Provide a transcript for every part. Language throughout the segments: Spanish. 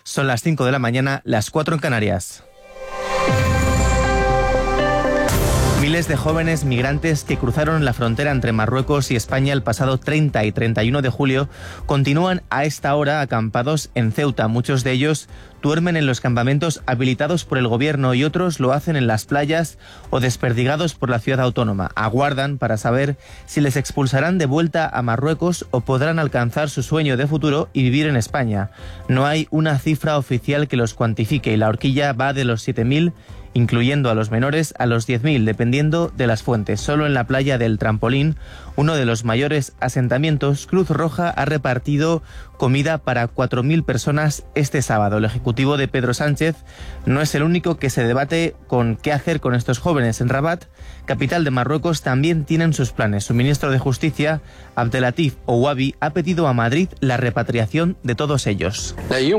Son las 5 de la mañana, las 4 en Canarias. Miles de jóvenes migrantes que cruzaron la frontera entre Marruecos y España el pasado 30 y 31 de julio continúan a esta hora acampados en Ceuta. Muchos de ellos duermen en los campamentos habilitados por el gobierno y otros lo hacen en las playas o desperdigados por la ciudad autónoma. Aguardan para saber si les expulsarán de vuelta a Marruecos o podrán alcanzar su sueño de futuro y vivir en España. No hay una cifra oficial que los cuantifique y la horquilla va de los 7.000, incluyendo a los menores, a los 10.000, dependiendo de las fuentes. Solo en la playa del Trampolín, uno de los mayores asentamientos, Cruz Roja ha repartido comida para 4.000 personas este sábado. El ejecutivo de Pedro Sánchez no es el único que se debate con qué hacer con estos jóvenes. En Rabat, capital de Marruecos, también tienen sus planes. Su ministro de Justicia, Abdelatif Ouabi, ha pedido a Madrid la repatriación de todos ellos.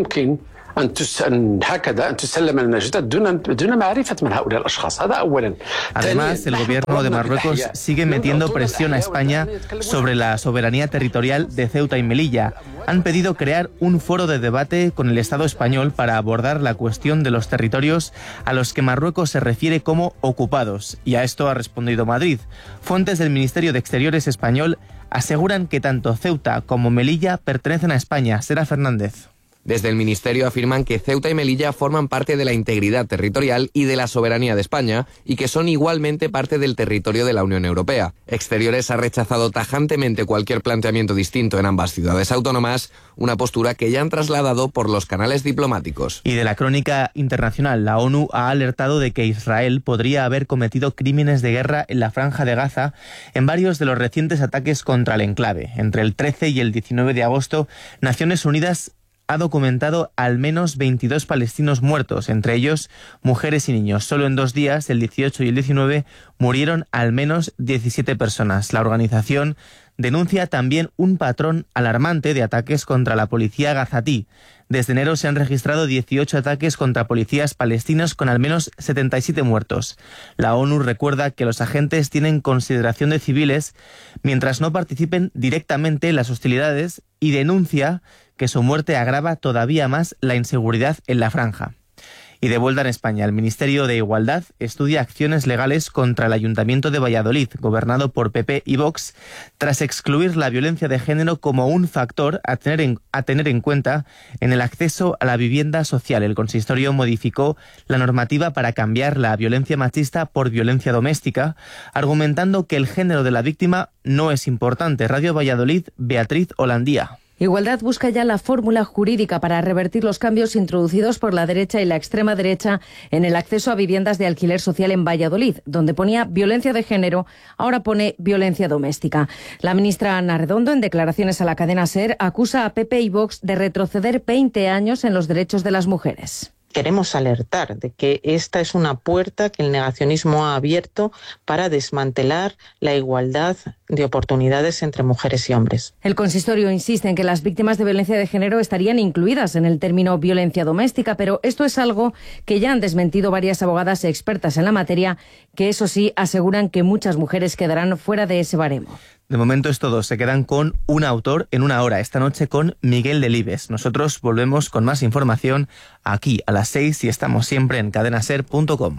Además, el gobierno de Marruecos sigue metiendo presión a España sobre la soberanía territorial de Ceuta y Melilla. Han pedido crear un foro de debate con el Estado español para abordar la cuestión de los territorios a los que Marruecos se refiere como ocupados. Y a esto ha respondido Madrid. Fuentes del Ministerio de Exteriores español aseguran que tanto Ceuta como Melilla pertenecen a España. Sera Fernández. Desde el Ministerio afirman que Ceuta y Melilla forman parte de la integridad territorial y de la soberanía de España y que son igualmente parte del territorio de la Unión Europea. Exteriores ha rechazado tajantemente cualquier planteamiento distinto en ambas ciudades autónomas, una postura que ya han trasladado por los canales diplomáticos. Y de la crónica internacional, la ONU ha alertado de que Israel podría haber cometido crímenes de guerra en la Franja de Gaza en varios de los recientes ataques contra el enclave. Entre el 13 y el 19 de agosto, Naciones Unidas ha documentado al menos 22 palestinos muertos, entre ellos mujeres y niños. Solo en 2 días, el 18 y el 19, murieron al menos 17 personas. La organización denuncia también un patrón alarmante de ataques contra la policía gazatí. Desde enero se han registrado 18 ataques contra policías palestinos con al menos 77 muertos. La ONU recuerda que los agentes tienen consideración de civiles mientras no participen directamente en las hostilidades y denuncia que su muerte agrava todavía más la inseguridad en la franja. Y de vuelta en España, el Ministerio de Igualdad estudia acciones legales contra el Ayuntamiento de Valladolid, gobernado por PP y Vox, tras excluir la violencia de género como un factor a tener en cuenta en el acceso a la vivienda social. El consistorio modificó la normativa para cambiar la violencia machista por violencia doméstica, argumentando que el género de la víctima no es importante. Radio Valladolid, Beatriz Holandía. Igualdad busca ya la fórmula jurídica para revertir los cambios introducidos por la derecha y la extrema derecha en el acceso a viviendas de alquiler social en Valladolid, donde ponía violencia de género, ahora pone violencia doméstica. La ministra Ana Redondo, en declaraciones a la cadena SER, acusa a PP y Vox de retroceder 20 años en los derechos de las mujeres. Queremos alertar de que esta es una puerta que el negacionismo ha abierto para desmantelar la igualdad de oportunidades entre mujeres y hombres. El consistorio insiste en que las víctimas de violencia de género estarían incluidas en el término violencia doméstica, pero esto es algo que ya han desmentido varias abogadas expertas en la materia, que eso sí aseguran que muchas mujeres quedarán fuera de ese baremo. De momento es todo. Se quedan con un autor en una hora. Esta noche con Miguel Delibes. Nosotros volvemos con más información aquí a las 6 y estamos siempre en cadenaser.com.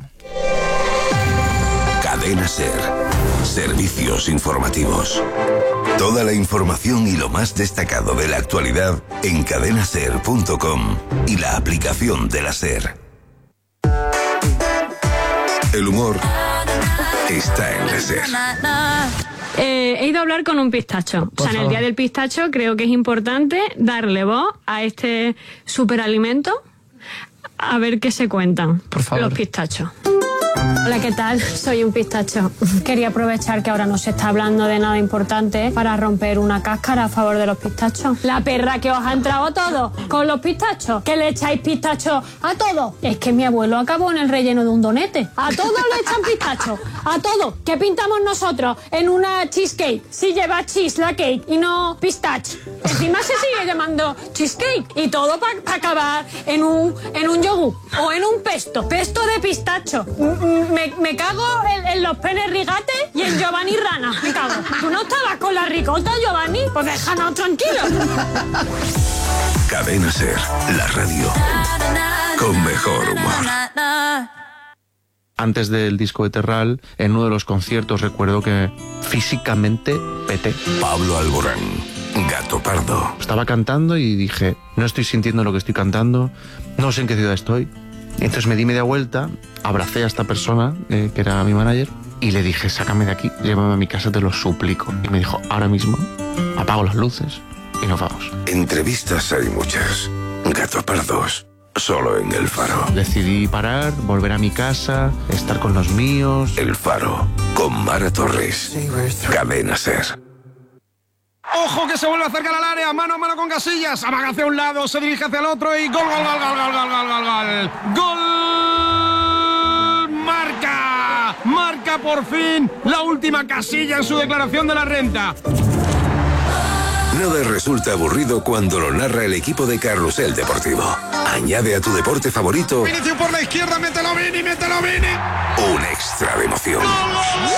Cadena Ser. Servicios informativos. Toda la información y lo más destacado de la actualidad en cadenaser.com y la aplicación de la Ser. El humor está en la Ser. He ido a hablar con un pistacho. En el Día del Pistacho creo que es importante darle voz a este superalimento, a ver qué se cuentan. Por favor. Los pistachos. Hola, ¿qué tal? Soy un pistacho. Quería aprovechar que ahora no se está hablando de nada importante para romper una cáscara a favor de los pistachos. La perra que os ha entrado todo con los pistachos. ¿Que le echáis pistacho a todo? Es que mi abuelo acabó en el relleno de un donete. A todos le echan pistacho. A todo. ¿Qué pintamos nosotros en una cheesecake? Si lleva cheese la cake y no pistache. Encima se sigue llamando cheesecake. Y todo para acabar en un yogur o en un pesto. Pesto de pistacho. Me cago en los Pérez Rigate y en Giovanni Rana. Me cago. ¿Tú no estabas con la ricota, Giovanni? Pues déjanos tranquilos. Cadena Ser, la radio con mejor humor. Antes del disco de Terral, en uno de los conciertos recuerdo que físicamente peté. Pablo Alborán, Gato Pardo. Estaba cantando y dije, no estoy sintiendo lo que estoy cantando, no sé en qué ciudad estoy. Entonces me di media vuelta, abracé a esta persona, que era mi manager, y le dije, sácame de aquí, llévame a mi casa, te lo suplico. Y me dijo, ahora mismo, apago las luces y nos vamos. Entrevistas hay muchas. Gato Pardos, solo en El Faro. Decidí parar, volver a mi casa, estar con los míos. El Faro, con Mara Torres. Cadena Ser. ¡Ojo que se vuelve a acercar al área! ¡Mano a mano con Casillas! Amaga hacia un lado, se dirige hacia el otro y ¡gol, gol, gol, gol, gol, gol, gol, gol, gol! ¡Gol! ¡Marca! ¡Marca por fin la última Casilla en su declaración de la renta! Nada resulta aburrido cuando lo narra el equipo de Carrusel Deportivo. Añade a tu deporte favorito... Vinicius por la izquierda, mételo Vini, mételo Vini. Un extra de emoción. ¡Gol, gol, gol!